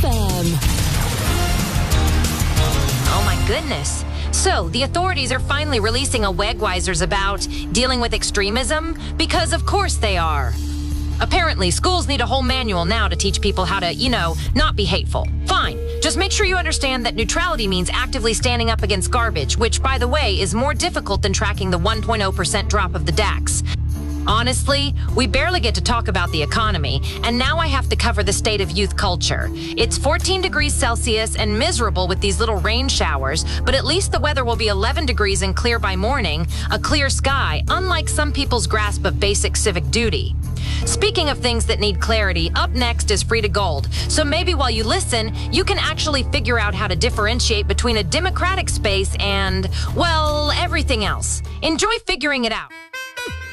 FM. Oh my goodness. So, the authorities are finally releasing a Wegweisers about dealing with extremism? Because of course they are. Apparently, schools need a whole manual now to teach people how to, not be hateful. Fine. Just make sure you understand that neutrality means actively standing up against garbage, which, by the way, is more difficult than tracking the 1.0% drop of the DAX. Honestly, we barely get to talk about the economy, and now I have to cover the state of youth culture. It's 14 degrees Celsius and miserable with these little rain showers, but at least the weather will be 11 degrees and clear by morning, a clear sky, unlike some people's grasp of basic civic duty. Speaking of things that need clarity, up next is Free to Gold. So maybe while you listen, you can actually figure out how to differentiate between a democratic space and, well, everything else. Enjoy figuring it out.